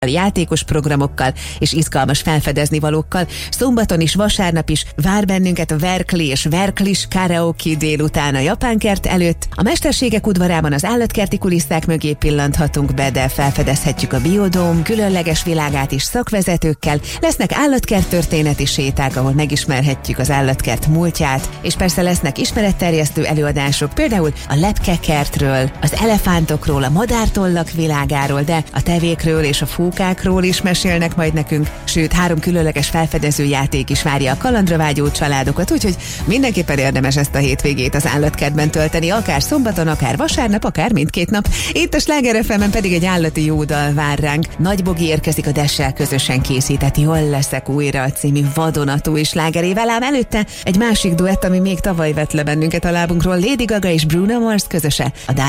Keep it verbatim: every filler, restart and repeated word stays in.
játékos programokkal és izgalmas felfedezni valókkal. Szombaton is, vasárnap is vár bennünket a Verkli és Verklis karaoke délután a Japánkert előtt. A Mesterségek udvarában az állatkerti kulisszák mögé pillanthatunk be, de felfedezhetjük a Biodóm különleges világát is szakvezetőkkel. Lesznek állatkert-történeti séták, ahol megismerhetjük az állatkert múltját, és persze lesznek ismeretterjesztő előadások, például a lepkekertről, az elefántokról, a madártollak világáról, de a tevékről és a fókákról is mesélnek majd nekünk, sőt három különleges felfedező játék is várja a kalandra vágyó családokat, úgyhogy mindenképpen érdemes ezt a hétvégét az állatkertben tölteni, akár szombaton, akár vasárnap, akár mindkét nap. Itt a Sláger ef emen pedig egy állati jó dal vár ránk. Nagy Bogi érkezik a Dessel közösen készített Jól leszek újra című vadonatúj slágerével, ám előtte egy másik duett, ami még tavaly vett le bennünket a lábunkról, Lady Gaga és Bruno Mars közöse, a